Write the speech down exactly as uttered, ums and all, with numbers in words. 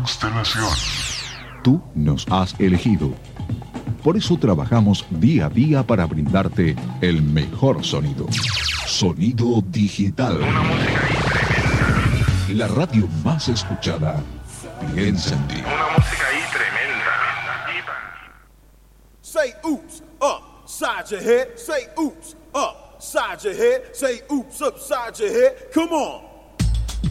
constelación. Tú nos has elegido. Por eso trabajamos día a día para brindarte el mejor sonido. Sonido digital. Una música ahí tremenda. La radio más escuchada. Piensa en ti. Una música ahí tremenda. Say oops, upside your head. Say oops, upside your head. Say oops, upside your head. Come on.